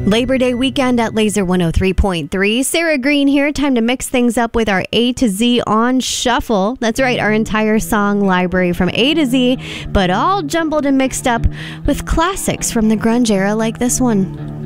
Labor Day weekend at Laser 103.3. Sarah Green here. Time to mix things up with our A to Z on shuffle. That's right, our entire song library from A to Z, but all jumbled and mixed up with classics from the grunge era like this one.